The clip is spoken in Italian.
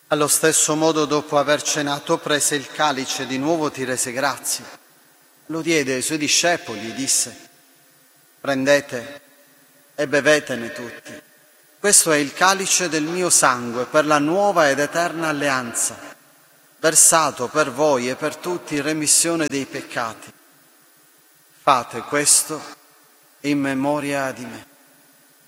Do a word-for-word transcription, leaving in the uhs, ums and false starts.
Allo stesso modo, dopo aver cenato, prese il calice, di nuovo ti rese grazie. Lo diede ai suoi discepoli e disse: prendete e bevetene tutti. Questo è il calice del mio sangue per la nuova ed eterna alleanza, versato per voi e per tutti in remissione dei peccati. Fate questo in memoria di me.